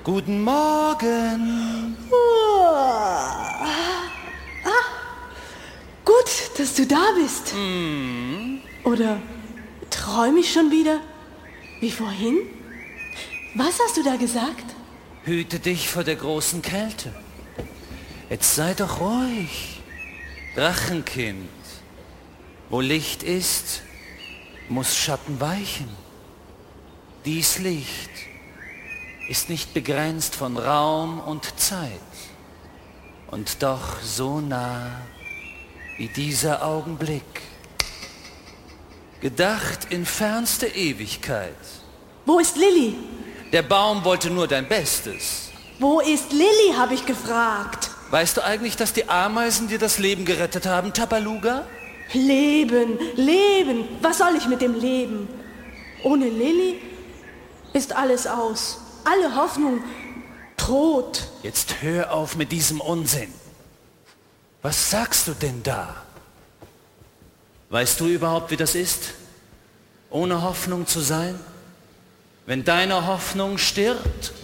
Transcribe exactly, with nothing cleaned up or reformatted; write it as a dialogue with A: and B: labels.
A: Guten Morgen.
B: Oh. Ah. Gut, dass du da bist.
A: Mm.
B: Oder träume ich schon wieder? Wie vorhin? Was hast du da gesagt?
A: Hüte dich vor der großen Kälte. Jetzt sei doch ruhig. Drachenkind. Wo Licht ist, muss Schatten weichen. Dies Licht ist nicht begrenzt von Raum und Zeit. Und doch so nah wie dieser Augenblick. Gedacht in fernste Ewigkeit.
B: Wo ist Lilly?
A: Der Baum wollte nur dein Bestes.
B: Wo ist Lilly, habe ich gefragt.
A: Weißt du eigentlich, dass die Ameisen dir das Leben gerettet haben, Tabaluga?
B: Leben, Leben. Was soll ich mit dem Leben? Ohne Lilly ist alles aus. Alle Hoffnung tot.
A: Jetzt hör auf mit diesem Unsinn. Was sagst du denn da? Weißt du überhaupt, wie das ist, ohne Hoffnung zu sein? Wenn deine Hoffnung stirbt?